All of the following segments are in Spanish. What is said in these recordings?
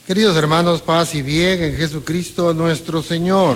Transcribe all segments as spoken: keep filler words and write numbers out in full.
Queridos hermanos, paz y bien en Jesucristo nuestro Señor.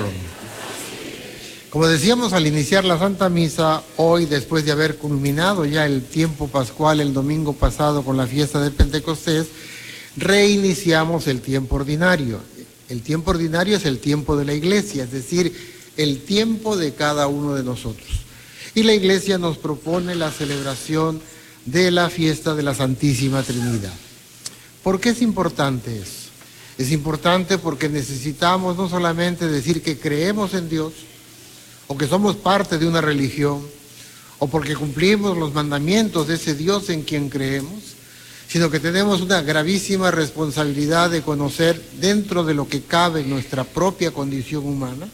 Como decíamos al iniciar la Santa Misa, hoy, después de haber culminado ya el tiempo pascual el domingo pasado con la fiesta de Pentecostés, reiniciamos el tiempo ordinario. El tiempo ordinario es el tiempo de la Iglesia, es decir, el tiempo de cada uno de nosotros. Y la Iglesia nos propone la celebración de la fiesta de la Santísima Trinidad. ¿Por qué es importante eso? Es importante porque necesitamos no solamente decir que creemos en Dios, o que somos parte de una religión, o porque cumplimos los mandamientos de ese Dios en quien creemos, sino que tenemos una gravísima responsabilidad de conocer, dentro de lo que cabe en nuestra propia condición humana,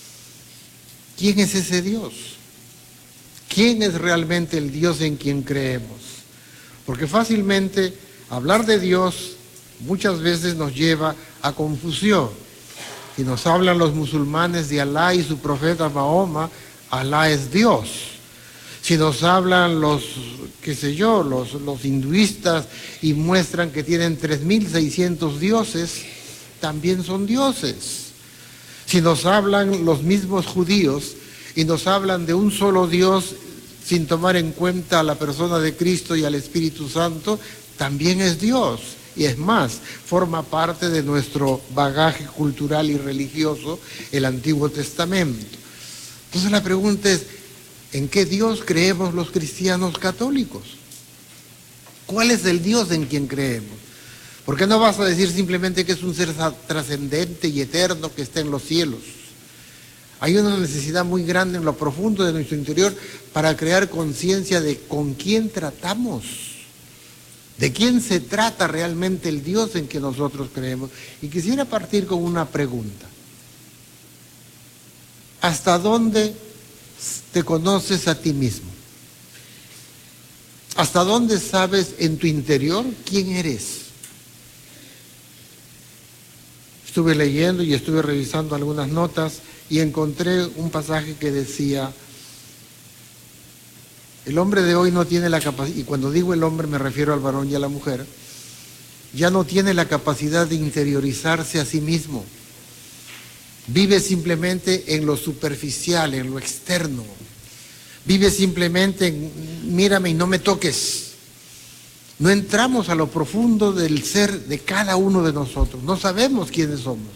¿quién es ese Dios? ¿Quién es realmente el Dios en quien creemos? Porque fácilmente hablar de Dios muchas veces nos lleva a confusión. Y nos hablan los musulmanes de Alá y su profeta Mahoma, Alá es Dios. Si nos hablan los, qué sé yo, los, los hinduistas y muestran que tienen tres mil seiscientos dioses, también son dioses. Si nos hablan los mismos judíos y nos hablan de un solo Dios sin tomar en cuenta a la persona de Cristo y al Espíritu Santo, también es Dios. Y es más, forma parte de nuestro bagaje cultural y religioso, el Antiguo Testamento. Entonces la pregunta es, ¿en qué Dios creemos los cristianos católicos? ¿Cuál es el Dios en quien creemos? Porque no vas a decir simplemente que es un ser trascendente y eterno que está en los cielos. Hay una necesidad muy grande en lo profundo de nuestro interior para crear conciencia de con quién tratamos. ¿De quién se trata realmente el Dios en que nosotros creemos? Y quisiera partir con una pregunta. ¿Hasta dónde te conoces a ti mismo? ¿Hasta dónde sabes en tu interior quién eres? Estuve leyendo y estuve revisando algunas notas y encontré un pasaje que decía: el hombre de hoy no tiene la capacidad, y cuando digo el hombre me refiero al varón y a la mujer, ya no tiene la capacidad de interiorizarse a sí mismo. Vive simplemente en lo superficial, en lo externo. Vive simplemente en mírame y no me toques. No entramos a lo profundo del ser de cada uno de nosotros. No sabemos quiénes somos.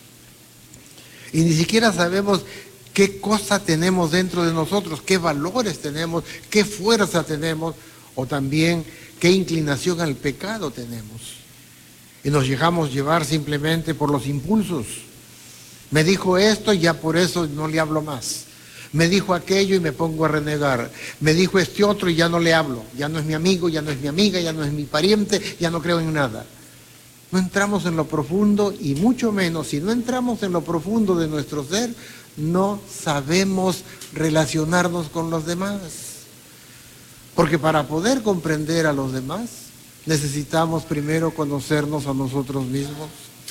Y ni siquiera sabemos qué cosa tenemos dentro de nosotros, qué valores tenemos, qué fuerza tenemos, o también qué inclinación al pecado tenemos. Y nos dejamos llevar simplemente por los impulsos. Me dijo esto y ya por eso no le hablo más. Me dijo aquello y me pongo a renegar. Me dijo este otro y ya no le hablo. Ya no es mi amigo, ya no es mi amiga, ya no es mi pariente, ya no creo en nada. No entramos en lo profundo, y mucho menos si no entramos en lo profundo de nuestro ser, no sabemos relacionarnos con los demás. Porque para poder comprender a los demás, necesitamos primero conocernos a nosotros mismos.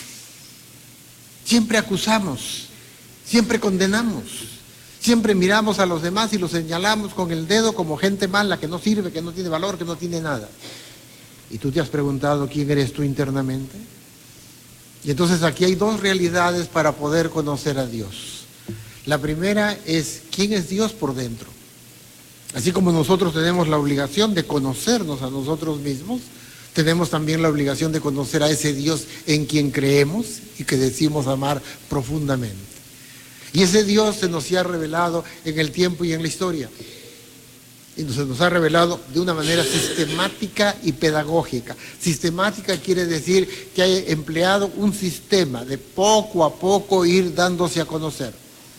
Siempre acusamos, siempre condenamos, siempre miramos a los demás y los señalamos con el dedo como gente mala, que no sirve, que no tiene valor, que no tiene nada. ¿Y tú te has preguntado quién eres tú internamente? Y entonces aquí hay dos realidades para poder conocer a Dios. La primera es quién es Dios por dentro. Así como nosotros tenemos la obligación de conocernos a nosotros mismos, tenemos también la obligación de conocer a ese Dios en quien creemos y que decimos amar profundamente. Y ese Dios se nos ha revelado en el tiempo y en la historia. Y se nos ha revelado de una manera sistemática y pedagógica. Sistemática quiere decir que ha empleado un sistema de poco a poco ir dándose a conocer.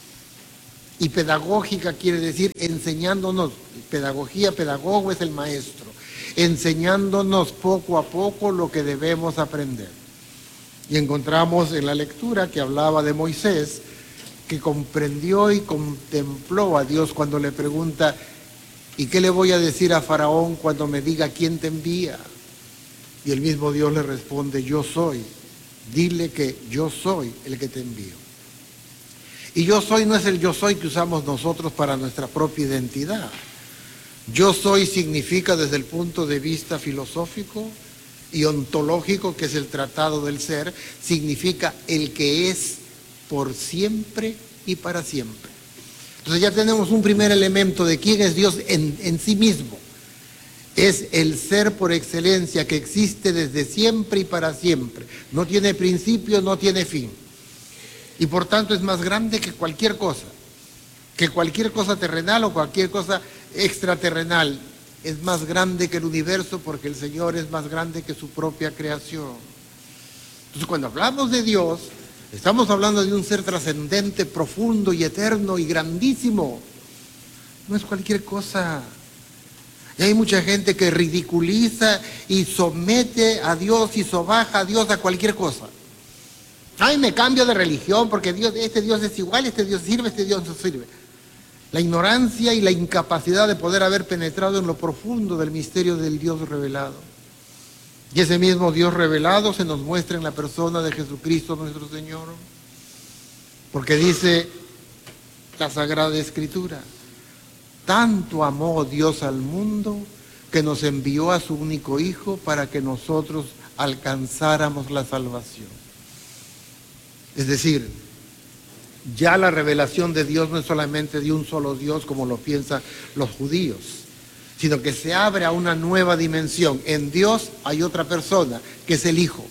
Y pedagógica quiere decir enseñándonos, pedagogía, pedagogo es el maestro, enseñándonos poco a poco lo que debemos aprender. Y encontramos en la lectura que hablaba de Moisés, que comprendió y contempló a Dios cuando le pregunta: ¿y qué le voy a decir a Faraón cuando me diga quién te envía? Y el mismo Dios le responde: yo soy, dile que yo soy el que te envío. Y yo soy no es el yo soy que usamos nosotros para nuestra propia identidad. Yo soy significa desde el punto de vista filosófico Y ontológico, que es el tratado del ser, significa el que es por siempre y para siempre. Entonces ya tenemos un primer elemento de quién es Dios en, en sí mismo. Es el ser por excelencia que existe desde siempre y para siempre. No tiene principio, no tiene fin. Y por tanto es más grande que cualquier cosa. Que cualquier cosa terrenal o cualquier cosa extraterrenal. Es más grande que el universo porque el Señor es más grande que su propia creación. Entonces cuando hablamos de Dios, estamos hablando de un ser trascendente, profundo y eterno y grandísimo. No es cualquier cosa. Y hay mucha gente que ridiculiza y somete a Dios y sobaja a Dios a cualquier cosa. Ay, me cambio de religión porque Dios, este Dios es igual, este Dios sirve, este Dios no sirve. La ignorancia y la incapacidad de poder haber penetrado en lo profundo del misterio del Dios revelado. Y ese mismo Dios revelado se nos muestra en la persona de Jesucristo nuestro Señor. Porque dice la Sagrada Escritura: tanto amó Dios al mundo que nos envió a su único Hijo para que nosotros alcanzáramos la salvación. Es decir, ya la revelación de Dios no es solamente de un solo Dios como lo piensan los judíos, sino que se abre a una nueva dimensión. En Dios hay otra persona, que es el Hijo,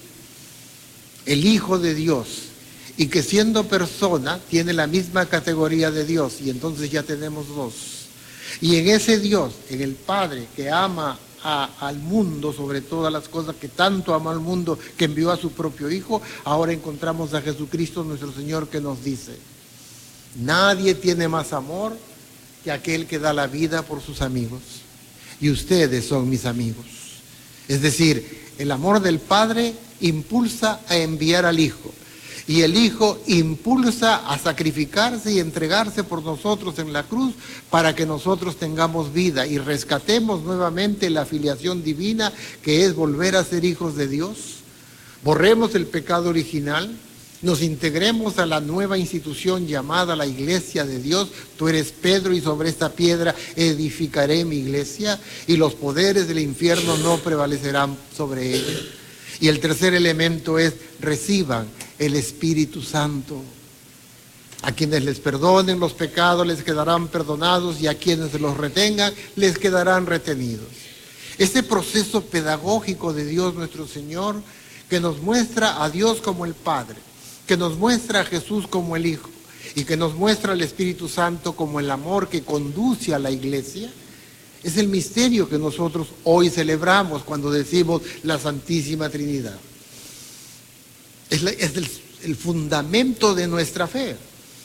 el Hijo de Dios, y que siendo persona tiene la misma categoría de Dios, y entonces ya tenemos dos. Y en ese Dios, en el Padre que ama a, al mundo sobre todas las cosas, que tanto ama al mundo que envió a su propio Hijo, ahora encontramos a Jesucristo nuestro Señor, que nos dice: nadie tiene más amor que aquel que da la vida por sus amigos, y ustedes son mis amigos. Es decir, el amor del Padre impulsa a enviar al Hijo, y el Hijo impulsa a sacrificarse y entregarse por nosotros en la cruz para que nosotros tengamos vida y rescatemos nuevamente la filiación divina, que es volver a ser hijos de Dios. Borremos el pecado original, nos integremos a la nueva institución llamada la Iglesia de Dios. Tú eres Pedro y sobre esta piedra edificaré mi iglesia, y los poderes del infierno no prevalecerán sobre ella. Y el tercer elemento es: reciban el Espíritu Santo. A quienes les perdonen los pecados les quedarán perdonados, y a quienes los retengan les quedarán retenidos. Este proceso pedagógico de Dios nuestro Señor, que nos muestra a Dios como el Padre, que nos muestra a Jesús como el Hijo, y que nos muestra al Espíritu Santo como el amor que conduce a la iglesia, es el misterio que nosotros hoy celebramos cuando decimos la Santísima Trinidad. Es, la, es el, el fundamento de nuestra fe.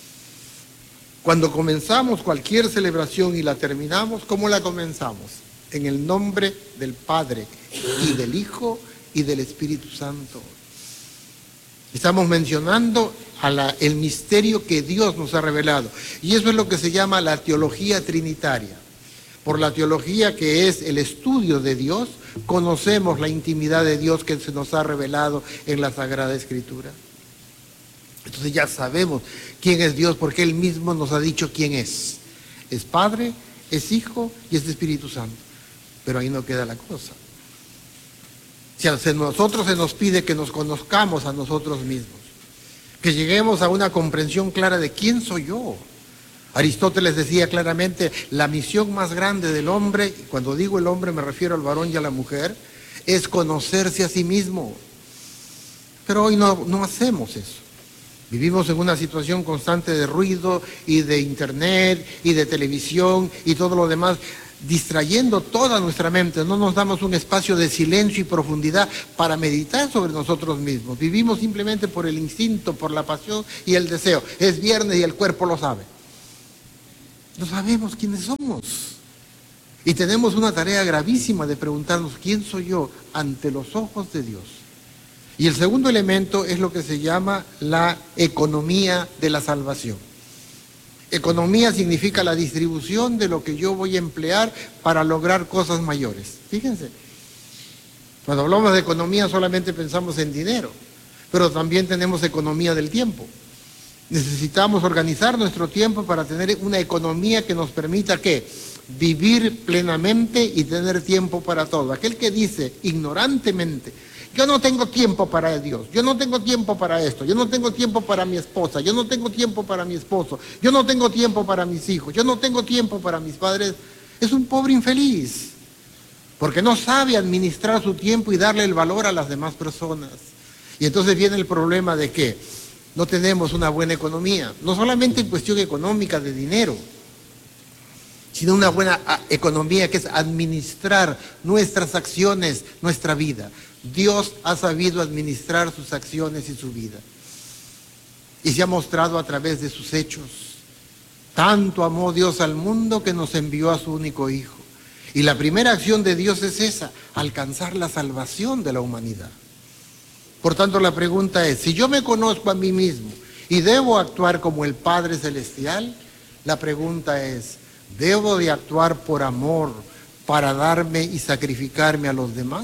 Cuando comenzamos cualquier celebración y la terminamos, ¿cómo la comenzamos? En el nombre del Padre y del Hijo y del Espíritu Santo. Estamos mencionando a la, el misterio que Dios nos ha revelado. Y eso es lo que se llama la teología trinitaria. Por la teología, que es el estudio de Dios, conocemos la intimidad de Dios que se nos ha revelado en la Sagrada Escritura. Entonces ya sabemos quién es Dios, porque Él mismo nos ha dicho quién es. Es Padre, es Hijo y es Espíritu Santo. Pero ahí no queda la cosa. Si a nosotros se nos pide que nos conozcamos a nosotros mismos, que lleguemos a una comprensión clara de quién soy yo. Aristóteles decía claramente: la misión más grande del hombre, y cuando digo el hombre me refiero al varón y a la mujer, es conocerse a sí mismo. Pero hoy no, no hacemos eso. Vivimos en una situación constante de ruido y de internet y de televisión y todo lo demás, distrayendo toda nuestra mente. No nos damos un espacio de silencio y profundidad para meditar sobre nosotros mismos. Vivimos simplemente por el instinto, por la pasión y el deseo. Es viernes y el cuerpo lo sabe. No sabemos quiénes somos. Y tenemos una tarea gravísima de preguntarnos: ¿quién soy yo ante los ojos de Dios? Y el segundo elemento es lo que se llama la economía de la salvación. Economía significa la distribución de lo que yo voy a emplear para lograr cosas mayores. Fíjense, cuando hablamos de economía solamente pensamos en dinero, pero también tenemos economía del tiempo. Necesitamos organizar nuestro tiempo para tener una economía que nos permita, ¿qué? Vivir plenamente y tener tiempo para todo. Aquel que dice ignorantemente: Yo no tengo tiempo para Dios, yo no tengo tiempo para esto, yo no tengo tiempo para mi esposa, yo no tengo tiempo para mi esposo, yo no tengo tiempo para mis hijos, yo no tengo tiempo para mis padres. Es un pobre infeliz, porque no sabe administrar su tiempo y darle el valor a las demás personas. Y entonces viene el problema de que no tenemos una buena economía, no solamente en cuestión económica de dinero, sino una buena economía que es administrar nuestras acciones, nuestra vida. Dios ha sabido administrar sus acciones y su vida. Y se ha mostrado a través de sus hechos. Tanto amó Dios al mundo que nos envió a su único Hijo. Y la primera acción de Dios es esa, alcanzar la salvación de la humanidad. Por tanto, la pregunta es, si yo me conozco a mí mismo y debo actuar como el Padre Celestial, la pregunta es, ¿debo de actuar por amor para darme y sacrificarme a los demás?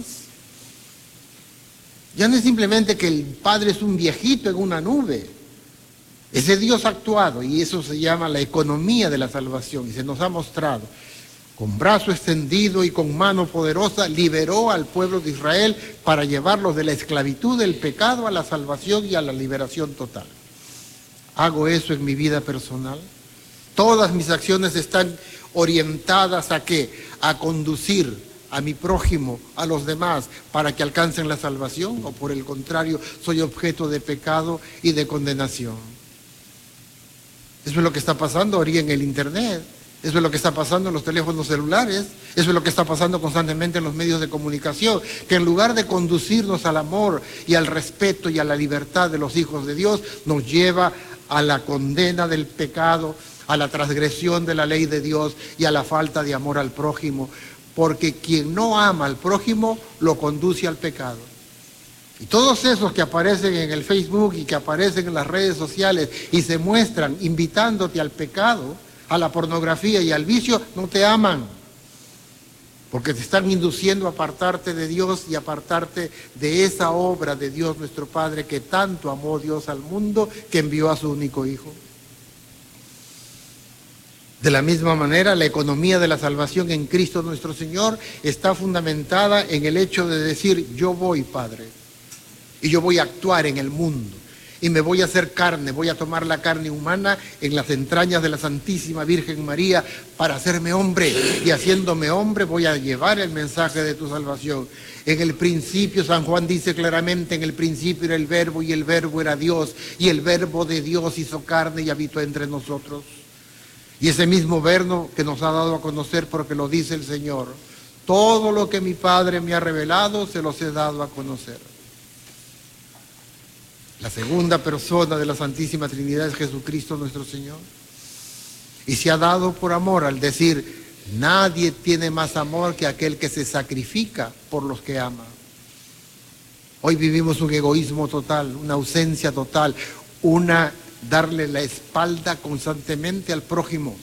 Ya no es simplemente que el Padre es un viejito en una nube. Ese Dios ha actuado y eso se llama la economía de la salvación y se nos ha mostrado. Con brazo extendido y con mano poderosa liberó al pueblo de Israel para llevarlos de la esclavitud del pecado a la salvación y a la liberación total. ¿Hago eso en mi vida personal? Todas mis acciones están orientadas ¿a qué? A conducir a mi prójimo, a los demás, para que alcancen la salvación, o por el contrario, soy objeto de pecado y de condenación. Eso es lo que está pasando ahora en el internet, eso es lo que está pasando en los teléfonos celulares, eso es lo que está pasando constantemente en los medios de comunicación, que en lugar de conducirnos al amor y al respeto y a la libertad de los hijos de Dios, nos lleva a la condena del pecado, a la transgresión de la ley de Dios y a la falta de amor al prójimo, porque quien no ama al prójimo lo conduce al pecado. Y todos esos que aparecen en el Facebook y que aparecen en las redes sociales y se muestran invitándote al pecado, a la pornografía y al vicio, no te aman, porque te están induciendo a apartarte de Dios y apartarte de esa obra de Dios nuestro Padre que tanto amó Dios al mundo que envió a su único Hijo. De la misma manera, la economía de la salvación en Cristo nuestro Señor está fundamentada en el hecho de decir, yo voy, Padre, y yo voy a actuar en el mundo, y me voy a hacer carne, voy a tomar la carne humana en las entrañas de la Santísima Virgen María para hacerme hombre, y haciéndome hombre voy a llevar el mensaje de tu salvación. En el principio, San Juan dice claramente, en el principio era el Verbo, y el Verbo era Dios, y el Verbo de Dios hizo carne y habitó entre nosotros. Y ese mismo verbo que nos ha dado a conocer, porque lo dice el Señor, todo lo que mi Padre me ha revelado, se los he dado a conocer. La segunda persona de la Santísima Trinidad es Jesucristo nuestro Señor. Y se ha dado por amor al decir, nadie tiene más amor que aquel que se sacrifica por los que ama. Hoy vivimos un egoísmo total, una ausencia total, una darle la espalda constantemente al prójimo.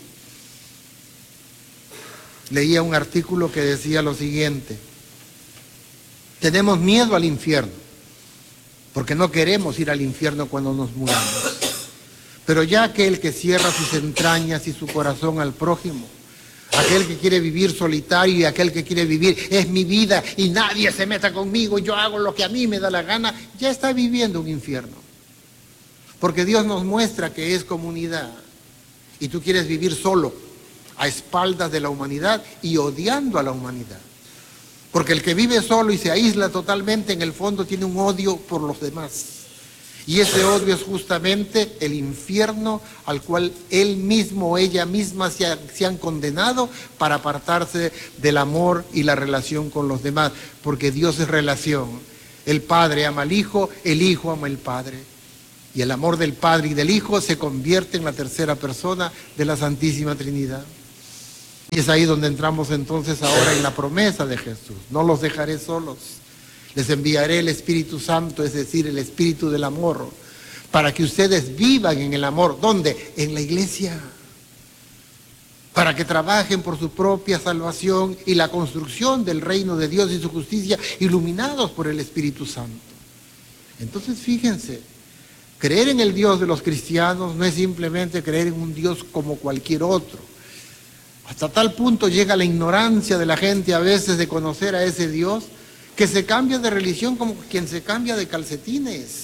Leía un artículo que decía lo siguiente: tenemos miedo al infierno, porque no queremos ir al infierno cuando nos muramos. Pero ya aquel que cierra sus entrañas y su corazón al prójimo, aquel que quiere vivir solitario y aquel que quiere vivir, es mi vida y nadie se meta conmigo, yo hago lo que a mí me da la gana, ya está viviendo un infierno. Porque Dios nos muestra que es comunidad y tú quieres vivir solo, a espaldas de la humanidad y odiando a la humanidad. Porque el que vive solo y se aísla totalmente, en el fondo tiene un odio por los demás. Y ese odio es justamente el infierno al cual él mismo o ella misma se, ha, se han condenado para apartarse del amor y la relación con los demás. Porque Dios es relación. El Padre ama al Hijo, el Hijo ama al Padre. Y el amor del Padre y del Hijo se convierte en la tercera persona de la Santísima Trinidad. Y es ahí donde entramos entonces ahora en la promesa de Jesús. No los dejaré solos, les enviaré el Espíritu Santo, es decir, el Espíritu del amor, para que ustedes vivan en el amor. ¿Dónde? En la iglesia. Para que trabajen por su propia salvación y la construcción del reino de Dios y su justicia, iluminados por el Espíritu Santo. Entonces fíjense, creer en el Dios de los cristianos no es simplemente creer en un Dios como cualquier otro. Hasta tal punto llega la ignorancia de la gente a veces de conocer a ese Dios, que se cambia de religión como quien se cambia de calcetines.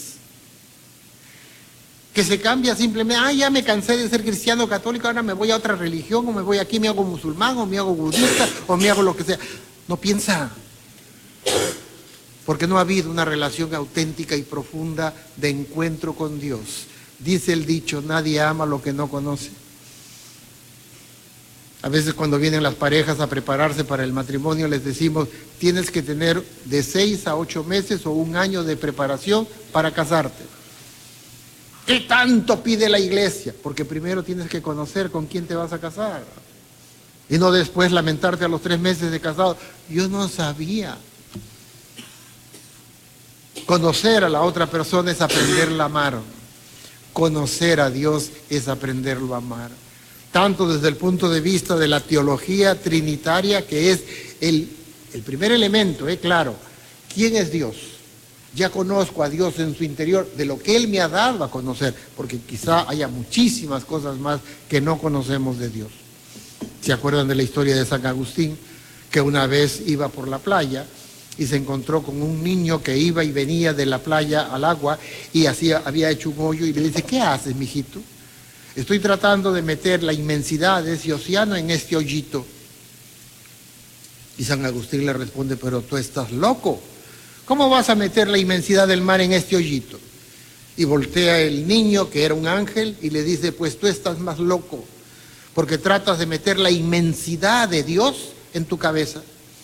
Que se cambia simplemente, ah, ya me cansé de ser cristiano católico, ahora me voy a otra religión, o me voy aquí, me hago musulmán, o me hago budista, o me hago lo que sea. No piensa, porque no ha habido una relación auténtica y profunda de encuentro con Dios. Dice el dicho, nadie ama lo que no conoce. A veces cuando vienen las parejas a prepararse para el matrimonio les decimos, tienes que tener de seis a ocho meses o un año de preparación para casarte. ¿Qué tanto pide la iglesia? Porque primero tienes que conocer con quién te vas a casar. Y no después lamentarte a los tres meses de casado. Yo no sabía. Conocer a la otra persona es aprenderla a amar. Conocer a Dios es aprenderlo a amar. Tanto desde el punto de vista de la teología trinitaria, que es el, el primer elemento, ¿eh? Claro. ¿Quién es Dios? Ya conozco a Dios en su interior, de lo que Él me ha dado a conocer, porque quizá haya muchísimas cosas más que no conocemos de Dios. ¿Se acuerdan de la historia de San Agustín? Que una vez iba por la playa y se encontró con un niño que iba y venía de la playa al agua y hacía, había hecho un hoyo y le dice, ¿qué haces, mijito? Estoy tratando de meter la inmensidad de ese océano en este hoyito. Y San Agustín le responde, pero tú estás loco. ¿Cómo vas a meter la inmensidad del mar en este hoyito? Y voltea el niño, que era un ángel, y le dice, pues tú estás más loco, porque tratas de meter la inmensidad de Dios en tu cabeza.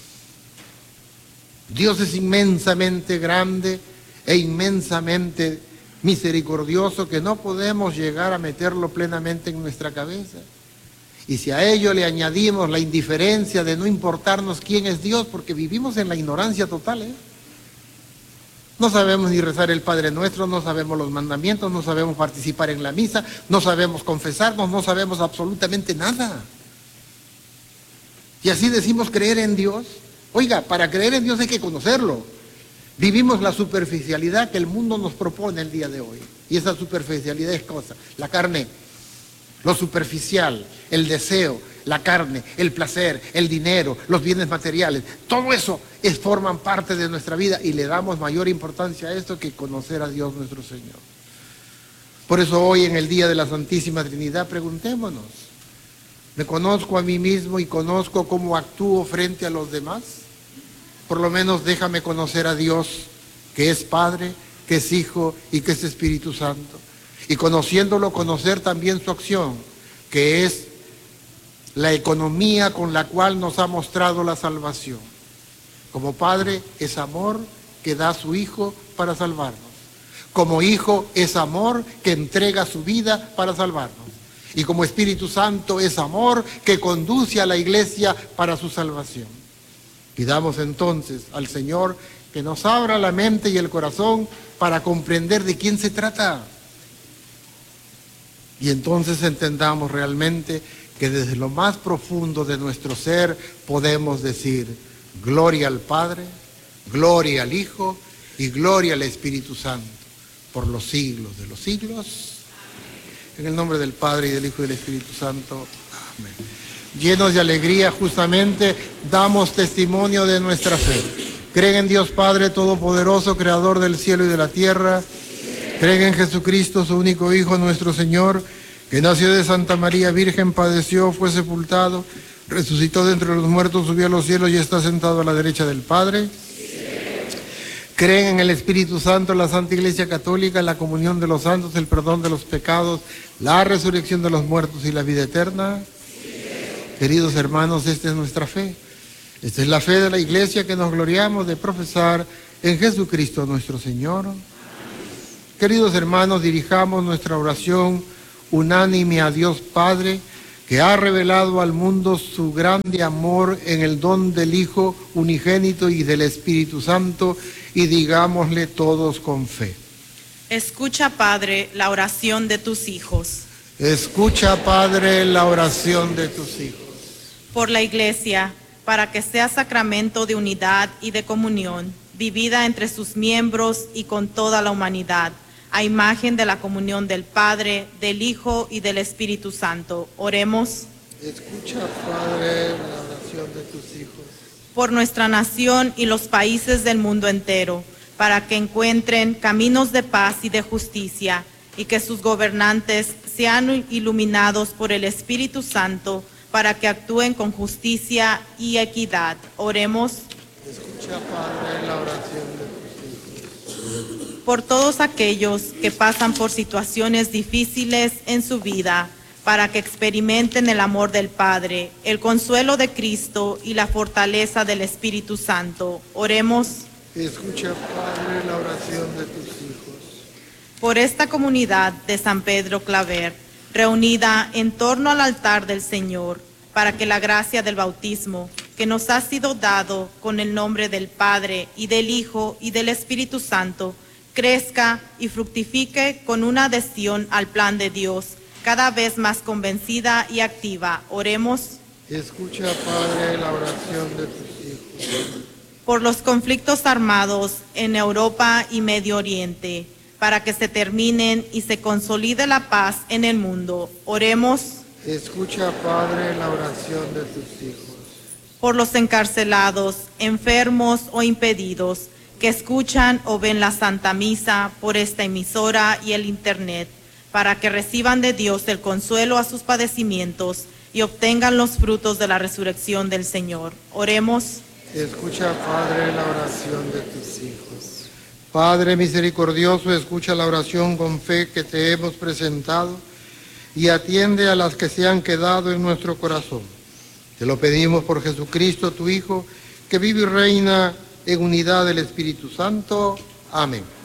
Dios es inmensamente grande e inmensamente misericordioso, que no podemos llegar a meterlo plenamente en nuestra cabeza. Y si a ello le añadimos la indiferencia de no importarnos quién es Dios, porque vivimos en la ignorancia total, ¿eh? No sabemos ni rezar el Padre Nuestro, no sabemos los mandamientos, no sabemos participar en la misa, no sabemos confesarnos, no sabemos absolutamente nada. Y así decimos creer en Dios. Oiga, para creer en Dios hay que conocerlo. Vivimos la superficialidad que el mundo nos propone el día de hoy. Y esa superficialidad es cosa, la carne, lo superficial, el deseo, la carne, el placer, el dinero, los bienes materiales, todo eso es, forman parte de nuestra vida y le damos mayor importancia a esto que conocer a Dios nuestro Señor. Por eso hoy en el día de la Santísima Trinidad preguntémonos, ¿me conozco a mí mismo y conozco cómo actúo frente a los demás? Por lo menos déjame conocer a Dios, que es Padre, que es Hijo y que es Espíritu Santo. Y conociéndolo, conocer también su acción, que es la economía con la cual nos ha mostrado la salvación. Como Padre es amor que da a su Hijo para salvarnos. Como Hijo es amor que entrega su vida para salvarnos. Y como Espíritu Santo es amor que conduce a la iglesia para su salvación. Pidamos entonces al Señor que nos abra la mente y el corazón para comprender de quién se trata. Y entonces entendamos realmente que desde lo más profundo de nuestro ser podemos decir gloria al Padre, gloria al Hijo y gloria al Espíritu Santo por los siglos de los siglos. En el nombre del Padre y del Hijo y del Espíritu Santo. Amén. Llenos de alegría, justamente damos testimonio de nuestra fe. Creen en Dios Padre Todopoderoso, Creador del cielo y de la tierra. Creen en Jesucristo, su único Hijo, nuestro Señor, que nació de Santa María Virgen, padeció, fue sepultado, resucitó de entre los muertos, subió a los cielos y está sentado a la derecha del Padre. Creen en el Espíritu Santo, la Santa Iglesia Católica, la comunión de los santos, el perdón de los pecados, la resurrección de los muertos y la vida eterna. Queridos hermanos, esta es nuestra fe. Esta es la fe de la Iglesia que nos gloriamos de profesar en Jesucristo nuestro Señor. Queridos hermanos, dirijamos nuestra oración unánime a Dios Padre, que ha revelado al mundo su grande amor en el don del Hijo unigénito y del Espíritu Santo, y digámosle todos con fe. Escucha, Padre, la oración de tus hijos. Escucha, Padre, la oración de tus hijos. Por la Iglesia, para que sea sacramento de unidad y de comunión, vivida entre sus miembros y con toda la humanidad, a imagen de la comunión del Padre, del Hijo y del Espíritu Santo. Oremos. Escucha, Padre, la oración de tus hijos. por nuestra nación y los países del mundo entero, para que encuentren caminos de paz y de justicia, y que sus gobernantes sean iluminados por el Espíritu Santo, para que actúen con justicia y equidad. Oremos. Escucha, Padre, la oración de tus hijos. Por todos aquellos que pasan por situaciones difíciles en su vida, para que experimenten el amor del Padre, el consuelo de Cristo y la fortaleza del Espíritu Santo. Oremos. Escucha, Padre, la oración de tus hijos. Por esta comunidad de San Pedro Claver, reunida en torno al altar del Señor, para que la gracia del bautismo, que nos ha sido dado con el nombre del Padre y del Hijo y del Espíritu Santo, crezca y fructifique con una adhesión al plan de Dios, cada vez más convencida y activa. Oremos. Escucha, Padre, la oración de tus hijos. Por los conflictos armados en Europa y Medio Oriente, para que se terminen y se consolide la paz en el mundo. Oremos. Escucha, Padre, la oración de tus hijos. Por los encarcelados, enfermos o impedidos, que escuchan o ven la Santa Misa por esta emisora y el Internet, para que reciban de Dios el consuelo a sus padecimientos y obtengan los frutos de la resurrección del Señor. Oremos. Escucha, Padre, la oración de tus hijos. Padre misericordioso, escucha la oración con fe que te hemos presentado y atiende a las que se han quedado en nuestro corazón. Te lo pedimos por Jesucristo, tu Hijo, que vive y reina en unidad del Espíritu Santo. Amén.